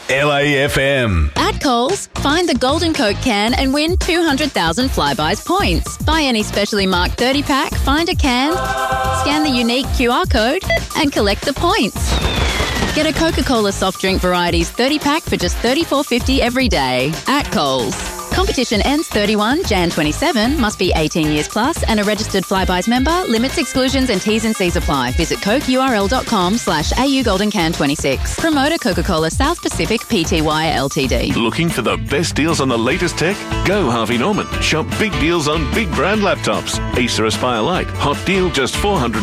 LAFM. At Coles, find the Golden Coke can and win 200,000 Flybuys points. Buy any specially marked 30-pack, find a can, scan the unique QR code and collect the points. Get a Coca-Cola soft drink varieties 30-pack for just $34.50 every day. At Coles. Competition ends 31 Jan 27. Must be 18 years plus and a registered Flybuys member. Limits, exclusions and T's and C's apply. Visit cokeurl.com/AU Golden Can 26. Promoter Coca-Cola South Pacific Pty Ltd. Looking for the best deals on the latest tech? Go Harvey Norman. Shop big deals on big brand laptops. Acer Aspire Lite. Hot deal just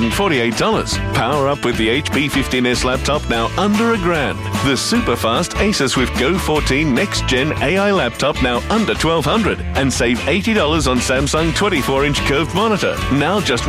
$448. Power up with the HP 15S laptop now under $1,000. The super fast Acer Swift Go 14 Next Gen AI laptop now under $1,200. And save $80 on Samsung 24-inch curved monitor. Now just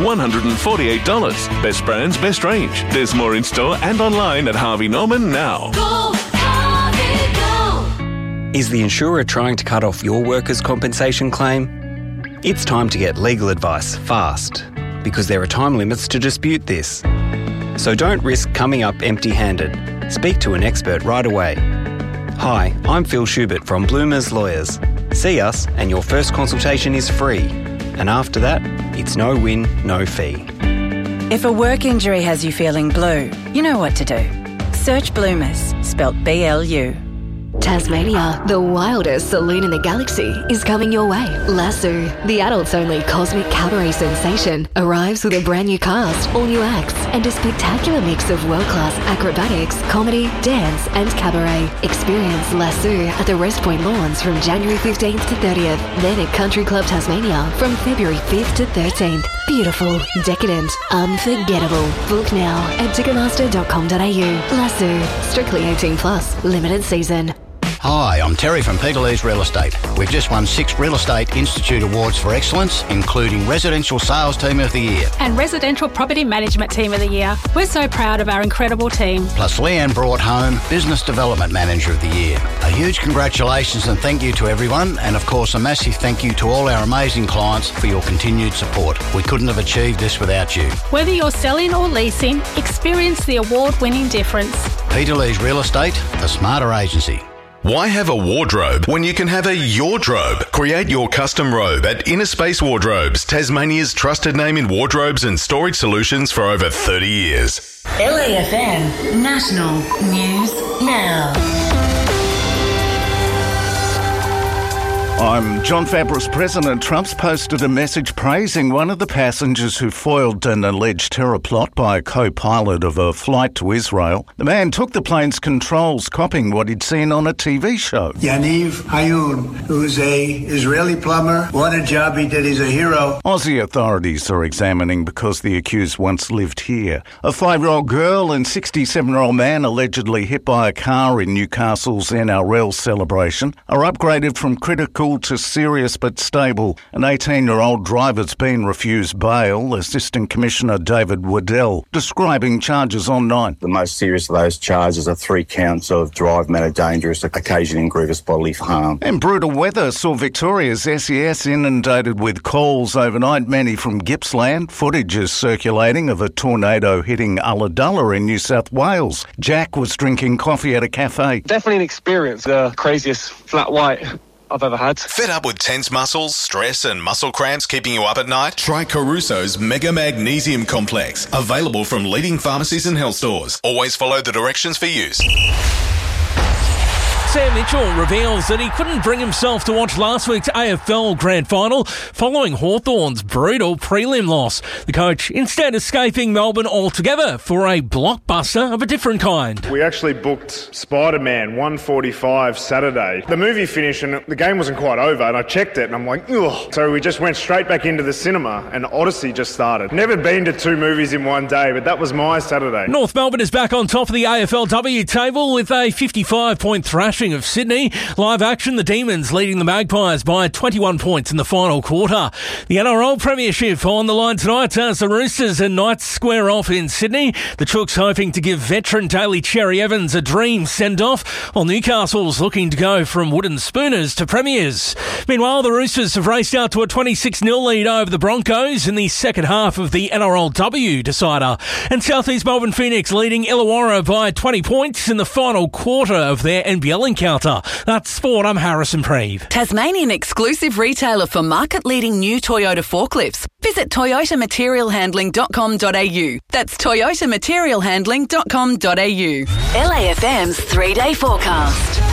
$148. Best brands, best range. There's more in store and online at Harvey Norman now. Go, Harvey, go! Is the insurer trying to cut off your workers' compensation claim? It's time to get legal advice fast, because there are time limits to dispute this. So don't risk coming up empty-handed. Speak to an expert right away. Hi, I'm Phil Schubert from Bloomers Lawyers. See us and your first consultation is free. And after that, it's no win, no fee. If a work injury has you feeling blue, you know what to do. Search Bloomers, spelt BLU. Tasmania, the wildest saloon in the galaxy, is coming your way. Lasso, the adults-only cosmic cabaret sensation, arrives with a brand new cast, all new acts, and a spectacular mix of world-class acrobatics, comedy, dance, and cabaret. Experience Lasso at the Rest Point Lawns from January 15th to 30th, then at Country Club Tasmania from February 5th to 13th. Beautiful, decadent, unforgettable. Book now at ticketmaster.com.au. Lasso, strictly 18 plus, limited season. Hi, I'm Terry from Peter Lee's Real Estate. We've just won 6 Real Estate Institute Awards for Excellence, including Residential Sales Team of the Year. And Residential Property Management Team of the Year. We're so proud of our incredible team. Plus Leanne brought home Business Development Manager of the Year. A huge congratulations and thank you to everyone, and of course a massive thank you to all our amazing clients for your continued support. We couldn't have achieved this without you. Whether you're selling or leasing, experience the award-winning difference. Peter Lee's Real Estate, the smarter agency. Why have a wardrobe when you can have a Yordrobe? Create your custom robe at Inner Space Wardrobes, Tasmania's trusted name in wardrobes and storage solutions for over 30 years. LAFM National News Now. I'm John Fabris. President Trump's posted a message praising one of the passengers who foiled an alleged terror plot by a co-pilot of a flight to Israel. The man took the plane's controls, copying what he'd seen on a TV show. Yaniv Hayun, who's a Israeli plumber, what a job he did. He's a hero. Aussie authorities are examining because the accused once lived here. A 5-year-old girl and 67-year-old man allegedly hit by a car in Newcastle's NRL celebration are upgraded from critical to serious but stable. An 18-year-old driver's been refused bail, Assistant Commissioner David Waddell describing charges online. The most serious of those charges are 3 counts of drive matter dangerous, occasioning grievous bodily harm. And brutal weather saw Victoria's SES inundated with calls overnight, many from Gippsland. Footage is circulating of a tornado hitting Ulladulla in New South Wales. Jack was drinking coffee at a cafe. Definitely an experience, the craziest flat white I've ever had. Fed up with tense muscles, stress and muscle cramps keeping you up at night? Try Caruso's Mega Magnesium Complex. Available from leading pharmacies and health stores. Always follow the directions for use. Sam Mitchell reveals that he couldn't bring himself to watch last week's AFL Grand Final following Hawthorn's brutal prelim loss. The coach instead escaping Melbourne altogether for a blockbuster of a different kind. We actually booked Spider-Man 1:45 Saturday. The movie finished and the game wasn't quite over, and I checked it and I'm like, ugh. So we just went straight back into the cinema and Odyssey just started. Never been to 2 movies in one day, but that was my Saturday. North Melbourne is back on top of the AFLW table with a 55-point thrashing thrashing of Sydney. Live action, the Demons leading the Magpies by 21 points in the final quarter. The NRL Premiership on the line tonight as the Roosters and Knights square off in Sydney. The Chooks hoping to give veteran Daly Cherry Evans a dream send-off, while Newcastle's looking to go from wooden spooners to premiers. Meanwhile, the Roosters have raced out to a 26-0 lead over the Broncos in the second half of the NRLW decider. And South East Melbourne Phoenix leading Illawarra by 20 points in the final quarter of their NBL encounter. That's sport. I'm Harrison Preeve. Tasmanian exclusive retailer for market-leading new Toyota forklifts. Visit toyotamaterialhandling.com.au. That's toyotamaterialhandling.com.au. LAFM's 3-day forecast.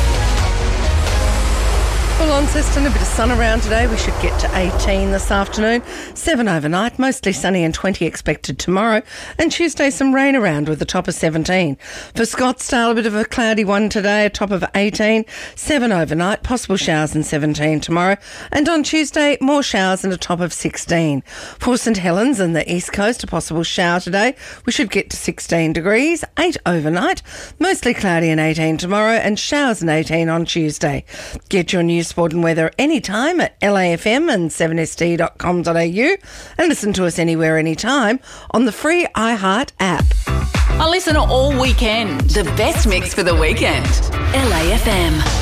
Well, Launceston, a bit of sun around today. We should get to 18 this afternoon. 7 overnight, mostly sunny and 20 expected tomorrow. And Tuesday, some rain around with a top of 17. For Scottsdale, a bit of a cloudy one today, a top of 18. 7 overnight, possible showers and 17 tomorrow. And on Tuesday, more showers and a top of 16. For St Helens and the East Coast, a possible shower today. We should get to 16 degrees. 8 overnight, mostly cloudy and 18 tomorrow. And showers and 18 on Tuesday. Get your news, sport and weather anytime at LAFM and 7sd.com.au and listen to us anywhere, anytime on the free iHeart app. I listen all weekend. The best mix for the weekend. LAFM.